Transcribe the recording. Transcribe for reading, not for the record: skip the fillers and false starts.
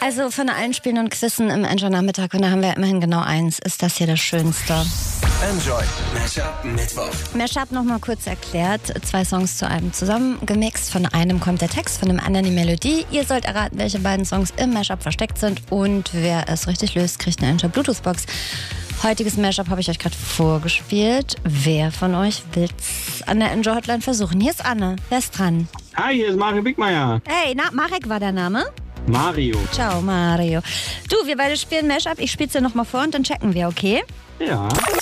Also von allen Spielen und Quizzen im Enjoy-Nachmittag, und da haben wir immerhin genau eins, ist das hier das Schönste. Enjoy Mashup Mittwoch. Mashup nochmal kurz erklärt, 2 Songs zu einem zusammengemixt. Von einem kommt der Text, von dem anderen die Melodie. Ihr sollt erraten, welche beiden Songs im Mashup versteckt sind, und wer es richtig löst, kriegt eine Enjoy Bluetooth-Box. Heutiges Mashup habe ich euch gerade vorgespielt. Wer von euch will's an der Enjoy Hotline versuchen? Hier ist Anne. Wer ist dran? Hi, hier ist Mario Bigmeier. Hey, Marek war der Name? Mario. Ciao, Mario. Du, wir beide spielen Mashup. Ich spiel's dir nochmal vor und dann checken wir, okay? Ja.